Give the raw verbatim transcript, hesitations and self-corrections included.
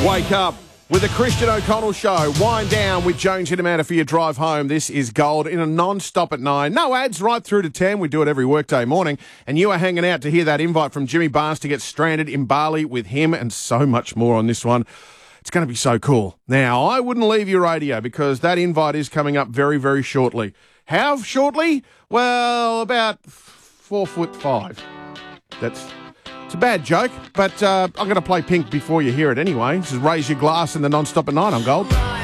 Wake up with the Christian O'Connell Show. Wind down with Jones Hintermatter for your drive home. This is Gold in a non-stop at nine. No ads right through to ten. We do it every workday morning. And you are hanging out to hear that invite from Jimmy Barnes to get stranded in Bali with him and so much more on this one. It's going to be so cool. Now, I wouldn't leave your radio because that invite is coming up very, very shortly. How shortly? Well, about four foot five. That's... It's a bad joke, but uh, I'm going to play Pink before you hear it anyway. This is Raise Your Glass in the non-stop at nine on Gold.